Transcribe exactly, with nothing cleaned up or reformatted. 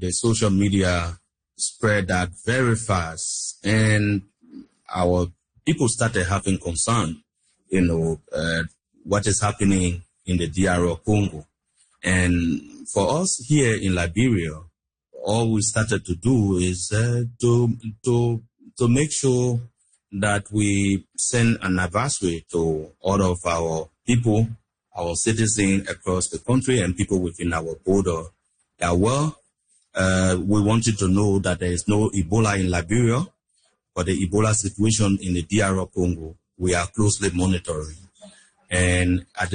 the social media spread that very fast, and our people started having concern, you know, uh, what is happening in the D R Congo. And for us here in Liberia, all we started to do is uh, to to to make sure that we send an advisory to all of our people, our citizens across the country, and people within our border. That well, uh, we wanted to know that there is no Ebola in Liberia, but the Ebola situation in the D R Congo we are closely monitoring, and at the